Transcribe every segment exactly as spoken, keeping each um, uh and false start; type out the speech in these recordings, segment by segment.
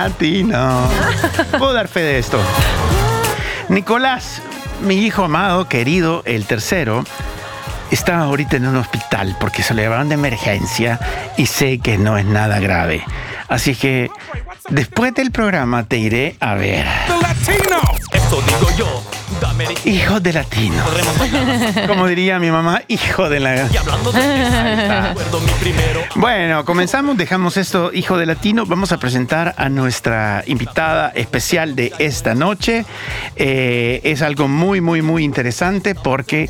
latino. Puedo dar fe de esto. Nicolás, mi hijo amado, querido, el tercero, está ahorita en un hospital porque se lo llevaron de emergencia y sé que no es nada grave. Así que después del programa te iré a ver. Esto digo yo. Hijo de latino. Como diría mi mamá, hijo de la... Y hablando de Bueno, comenzamos, dejamos esto, hijo de latino. Vamos a presentar a nuestra invitada especial de esta noche. Eh, es algo muy, muy, muy interesante porque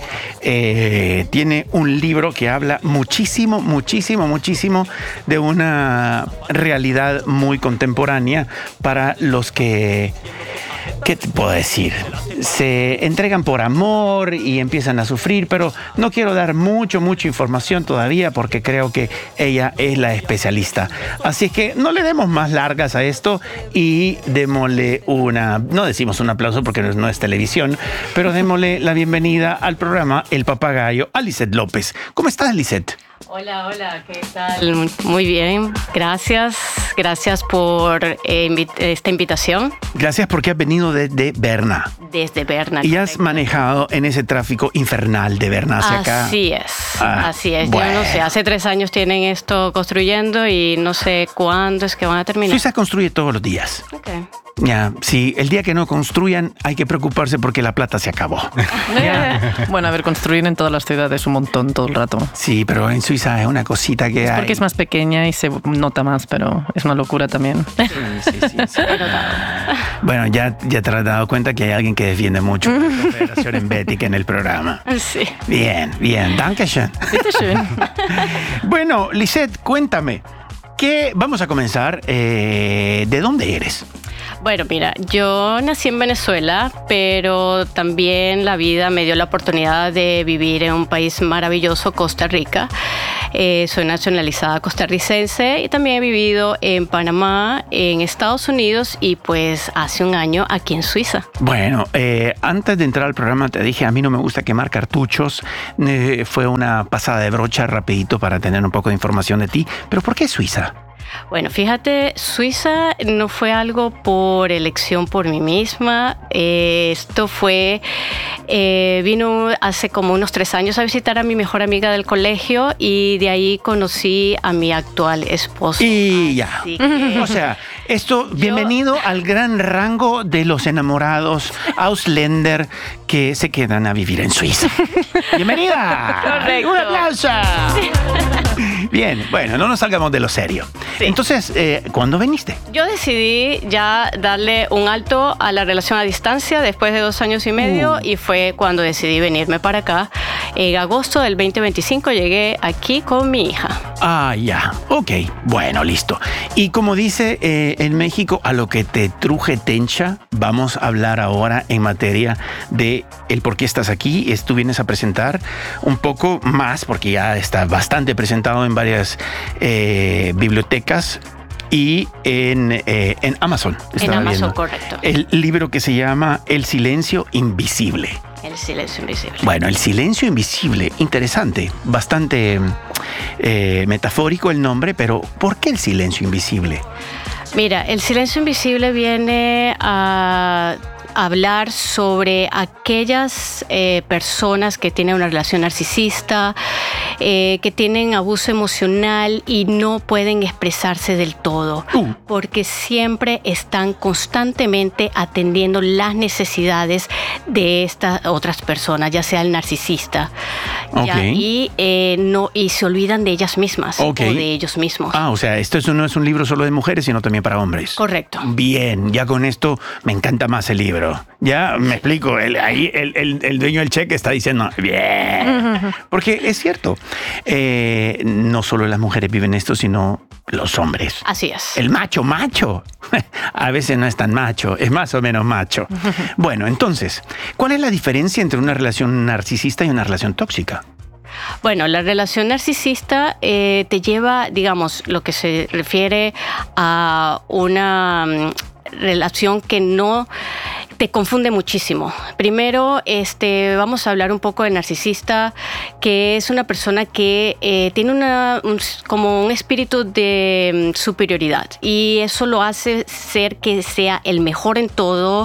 eh, tiene un libro que habla muchísimo, muchísimo, muchísimo de una realidad muy contemporánea para los que... ¿Qué te puedo decir? Se entregan por amor y empiezan a sufrir, pero no quiero dar mucho, mucha información todavía porque creo que ella es la especialista. Así es que no le demos más largas a esto y démosle una, no decimos un aplauso porque no es televisión, pero démosle la bienvenida al programa El Papagayo a Lisette López. ¿Cómo estás, Lisette? Hola, hola, ¿qué tal? Muy bien, gracias. Gracias por eh, invi- esta invitación. Gracias porque has venido desde Berna. Desde Berna. Y has correcto. manejado en ese tráfico infernal de Berna hacia acá. Así es, Ah, así es. bueno. Yo no sé, hace tres años tienen esto construyendo y no sé cuándo es que van a terminar. Suiza construye todos los días. Okay. Ya, sí, el día que no construyan hay que preocuparse porque la plata se acabó. Bueno, a ver, construir en todas las ciudades un montón todo el rato. Sí, pero en Suiza es una cosita que Es hay. porque es más pequeña y se nota más, pero es una locura también. Sí, sí, sí, sí. Bueno, ya, ya te has dado cuenta que hay alguien que defiende mucho la Confederación Helvética en el programa. Sí. Bien, bien, dankeschön. Bitteschön. Bueno, Lisette, cuéntame. ¿Qué? Vamos a comenzar. Eh, ¿De dónde eres? Bueno, mira, yo nací en Venezuela, pero también la vida me dio la oportunidad de vivir en un país maravilloso, Costa Rica. Eh, soy nacionalizada costarricense y también he vivido en Panamá, en Estados Unidos y pues hace un año aquí en Suiza. Bueno, eh, antes de entrar al programa te dije, a mí no me gusta quemar cartuchos. Eh, fue una pasada de brocha rapidito para tener un poco de información de ti. ¿Pero por qué Suiza? Bueno, fíjate, Suiza no fue algo por elección por mí misma. Eh, esto fue, eh, vino hace como unos tres años a visitar a mi mejor amiga del colegio y de ahí conocí a mi actual esposo. Y ya. Así que- O sea, esto, bienvenido al gran rango de los enamorados Ausländer que se quedan a vivir en Suiza. ¡Bienvenida! Correcto. ¡Un aplauso! Bien, bueno, no nos salgamos de lo serio. Sí. Entonces, eh, ¿cuándo viniste? Yo decidí ya darle un alto a la relación a distancia después de dos años y medio Uh. y fue cuando decidí venirme para acá. En agosto del veinte veinticinco llegué aquí con mi hija. Ah, ya. Ok, bueno, listo. Y como dice eh, en México, a lo que te truje tencha, vamos a hablar ahora en materia de el por qué estás aquí. Es, tú vienes a presentar un poco más, porque ya está bastante presentado en varias eh, bibliotecas y en, eh, en Amazon. En estaba Amazon, viendo. correcto. El libro que se llama El silencio invisible. El silencio invisible. Bueno, el silencio invisible, interesante, bastante eh, metafórico el nombre, pero ¿por qué el silencio invisible? Mira, el silencio invisible viene a hablar sobre aquellas eh, personas que tienen una relación narcisista, eh, que tienen abuso emocional y no pueden expresarse del todo, Uh. porque siempre están constantemente atendiendo las necesidades de estas otras personas, ya sea el narcisista, ya, Ok. y, eh, no, y se olvidan de ellas mismas Ok. o de ellos mismos. Ah, o sea, esto es- no es un libro solo de mujeres, sino también para hombres. Correcto. Bien, ya con esto me encanta más el libro. Ya me explico, el, ahí el, el, el dueño del cheque está diciendo, bien, porque es cierto, eh, no solo las mujeres viven esto, sino los hombres. Así es. El macho, macho. A veces no es tan macho, es más o menos macho. Bueno, entonces, ¿cuál es la diferencia entre una relación narcisista y una relación tóxica? Bueno, la relación narcisista eh, te lleva, digamos, lo que se refiere a una mm, relación que no te confunde muchísimo. Primero, este, vamos a hablar un poco del narcisista, que es una persona que eh, tiene una, un, como un espíritu de um, superioridad, y eso lo hace ser que sea el mejor en todo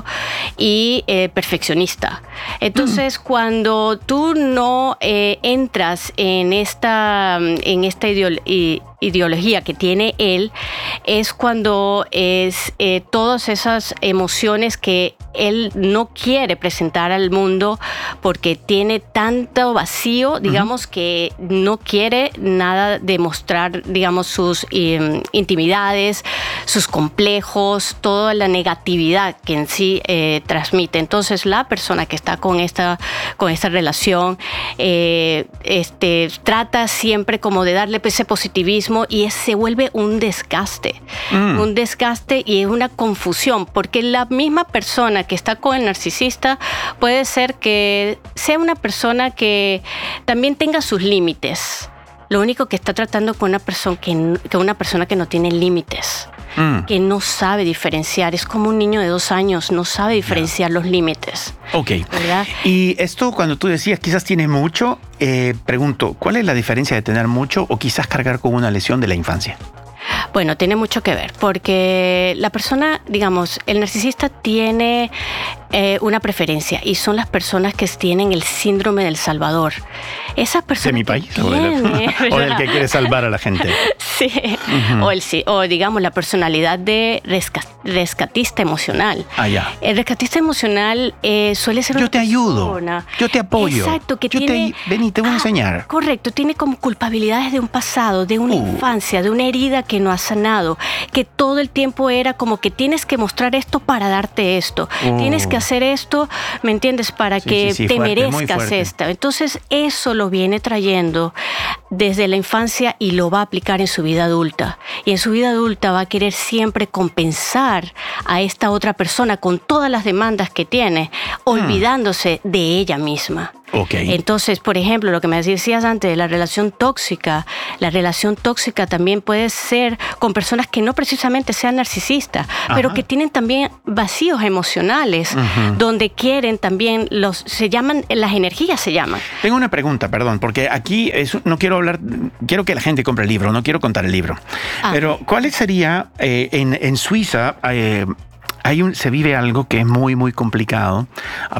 y eh, perfeccionista. Entonces, mm. cuando tú no eh, entras en esta, en esta ideolo- ideología que tiene él, es cuando es eh, todas esas emociones que él no quiere presentar al mundo porque tiene tanto vacío, digamos, uh-huh. que no quiere nada demostrar, digamos, sus eh, intimidades, sus complejos, toda la negatividad que en sí eh, transmite. Entonces, la persona que está con esta, con esta relación eh, este, trata siempre como de darle ese positivismo, y es, se vuelve un desgaste, mm. un desgaste y es una confusión, porque la misma persona que está con el narcisista puede ser que sea una persona que también tenga sus límites. Lo único que está tratando con una persona que, que una persona que no tiene límites, mm. que no sabe diferenciar. Es como un niño de dos años, no sabe diferenciar yeah. los límites. Ok. ¿Verdad? Y esto, cuando tú decías quizás tiene mucho, eh, pregunto, ¿cuál es la diferencia de tener mucho o quizás cargar con una lesión de la infancia? Bueno, tiene mucho que ver, porque la persona, digamos, el narcisista tiene eh, una preferencia, y son las personas que tienen el síndrome del salvador. Esas personas. ¿De mi país? O, de la, o del que quiere salvar a la gente. Sí. Uh-huh. O, el, o, digamos, la personalidad de resca, rescatista emocional. Ah, ya. El rescatista emocional eh, suele ser. Yo te ayudo. Yo te apoyo. Exacto, que yo tiene. Te, ven y te voy a enseñar. Ah, correcto, tiene como culpabilidades de un pasado, de una uh. infancia, de una herida que no ha sanado, que todo el tiempo era como que tienes que mostrar esto para darte esto, uh. tienes que hacer esto, ¿me entiendes? Para sí, que sí, sí, te fuerte, merezcas esto. Entonces eso lo viene trayendo desde la infancia y lo va a aplicar en su vida adulta. Y en su vida adulta va a querer siempre compensar a esta otra persona con todas las demandas que tiene, olvidándose hmm. de ella misma. Okay. Entonces, por ejemplo, lo que me decías antes de la relación tóxica, la relación tóxica también puede ser con personas que no precisamente sean narcisistas, Ajá. pero que tienen también vacíos emocionales, uh-huh. donde quieren también, los se llaman, las energías se llaman. Tengo una pregunta, perdón, porque aquí es, no quiero hablar, quiero que la gente compre el libro, no quiero contar el libro. Ah. Pero, ¿cuál sería, eh, en, en Suiza, eh, Hay un, se vive algo que es muy, muy complicado.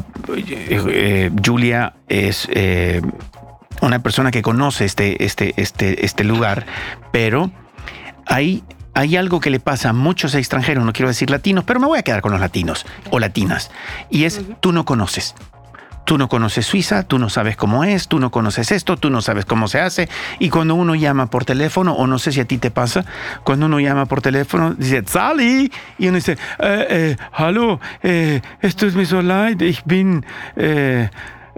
Eh, eh, Julia es eh, una persona que conoce este, este, este, este lugar, pero hay, hay algo que le pasa a muchos extranjeros, no quiero decir latinos, pero me voy a quedar con los latinos o latinas, y es, uh-huh. tú no conoces. Tú no conoces Suiza, tú no sabes cómo es, tú no conoces esto, tú no sabes cómo se hace. Y cuando uno llama por teléfono, o no sé si a ti te pasa, cuando uno llama por teléfono, dice, Sally, y uno dice, eh, eh, hallo, eh, esto es mi so leid, ich bin eh,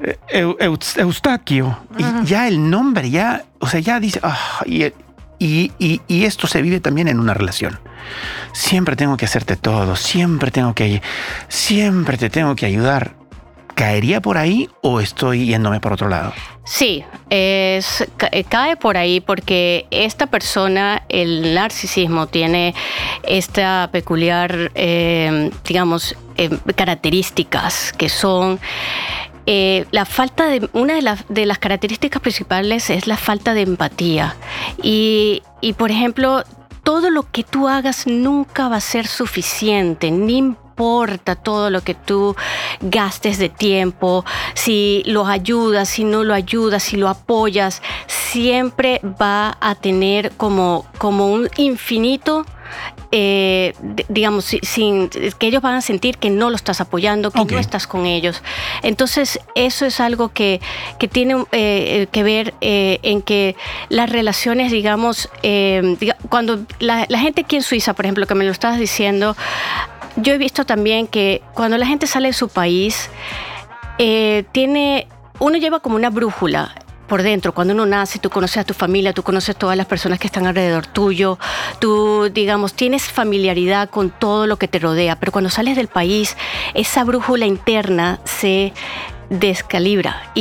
Eustaquio. Uh-huh. Y ya el nombre, ya, o sea, ya dice, oh, y, y, y, y esto se vive también en una relación. Siempre tengo que hacerte todo, siempre tengo que, siempre te tengo que ayudar. ¿Caería por ahí o estoy yéndome por otro lado? Sí, es, cae por ahí porque esta persona, el narcisismo, tiene esta peculiar, eh, digamos, eh, características que son... Eh, la falta de una de las, de las características principales es la falta de empatía. Y, y, por ejemplo, todo lo que tú hagas nunca va a ser suficiente, ni importa todo lo que tú gastes de tiempo, si lo ayudas, si no lo ayudas, si lo apoyas, siempre va a tener como, como un infinito, eh, digamos, sin, que ellos van a sentir que no lo estás apoyando, que okay. no estás con ellos. Entonces, eso es algo que, que tiene eh, que ver eh, en que las relaciones, digamos, eh, diga, cuando la, la gente aquí en Suiza, por ejemplo, que me lo estabas diciendo, yo he visto también que cuando la gente sale de su país, eh, tiene, uno lleva como una brújula por dentro. Cuando uno nace, tú conoces a tu familia, tú conoces todas las personas que están alrededor tuyo, tú, digamos, tienes familiaridad con todo lo que te rodea, pero cuando sales del país, esa brújula interna se descalibra y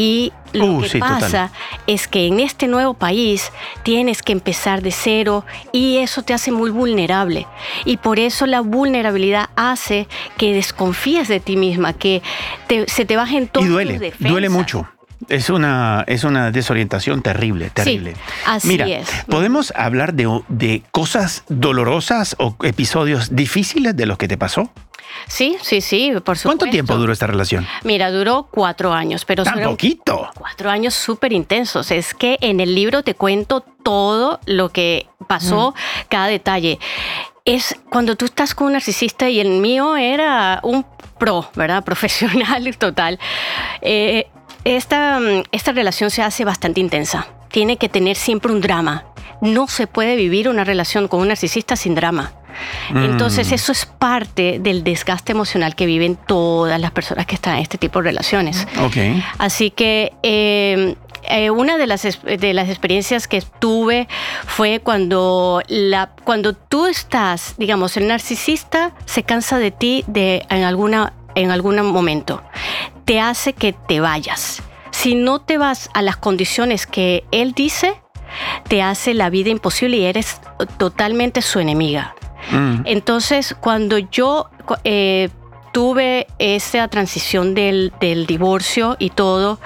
Lo Uh, que sí, pasa total. es que en este nuevo país tienes que empezar de cero y eso te hace muy vulnerable. Y por eso la vulnerabilidad hace que desconfíes de ti misma, que te- se te bajen todas Y duele, tus defensas. duele mucho. Es una, es una desorientación terrible, terrible. así Mira, es. ¿podemos hablar de, de cosas dolorosas o episodios difíciles de los que te pasó? Sí, sí, sí, por supuesto. ¿Cuánto tiempo duró esta relación? Mira, duró cuatro años, pero Tan fueron poquito. cuatro años súper intensos. Es que en el libro te cuento todo lo que pasó, cada detalle. Es cuando tú estás con un narcisista y el mío era un pro, ¿verdad? Profesional total. Eh, esta, esta relación se hace bastante intensa. Tiene que tener siempre un drama. No se puede vivir una relación con un narcisista sin drama. Entonces eso es parte del desgaste emocional que viven todas las personas que están en este tipo de relaciones. Ok. Así que eh, eh, una de las, es- de las experiencias que tuve fue cuando, la, cuando tú estás, digamos, el narcisista se cansa de ti de, en, alguna, en algún momento. Te hace que te vayas. Si no te vas a las condiciones que él dice, te hace la vida imposible y eres totalmente su enemiga. Mm. Entonces, cuando yo cu- eh, tuve esa transición del, del divorcio y todo,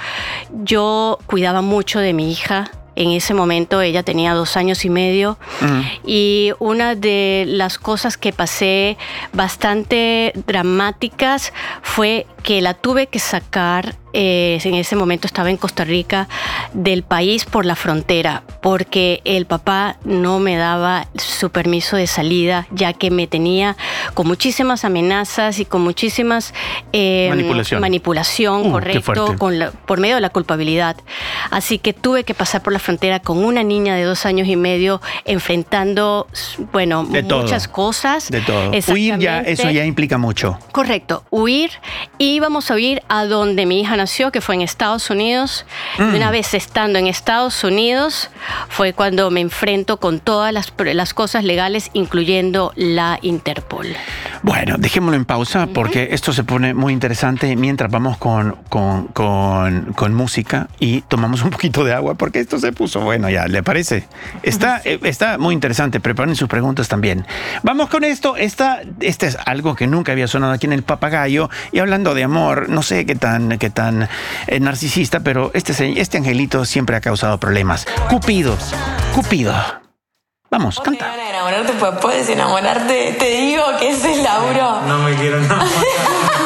yo cuidaba mucho de mi hija. En ese momento ella tenía dos años y medio Mm. y una de las cosas que pasé bastante dramáticas fue que la tuve que sacar, eh, en ese momento estaba en Costa Rica, del país por la frontera, porque el papá no me daba su permiso de salida, ya que me tenía con muchísimas amenazas y con muchísimas eh, Manipulación. manipulación, Uh, qué correcto, fuerte. con la- por medio de la culpabilidad. Así que tuve que pasar por la frontera con una niña de dos años y medio, enfrentando, bueno, De todo. muchas cosas. De todo. Huir ya, Exactamente. eso ya implica mucho. Correcto, huir. Íbamos a huir a donde mi hija nació, que fue en Estados Unidos. Mm. Y una vez estando en Estados Unidos, fue cuando me enfrento con todas las, las cosas legales, incluyendo la Interpol. Bueno, dejémoslo en pausa porque esto se pone muy interesante mientras vamos con, con, con, con música y tomamos un poquito de agua porque esto se puso bueno ya, ¿le parece? Está, eh, está muy interesante, preparen sus preguntas también. Vamos con esto, esta, este es algo que nunca había sonado aquí en El Papagayo y hablando de amor, no sé qué tan, qué tan eh, narcisista, pero este, se- este angelito siempre ha causado problemas. Cupido, Cupido. Vamos, Vos te canta. van a enamorarte, pues puedes enamorarte. Te digo que ese es Lauro. No me quiero enamorar.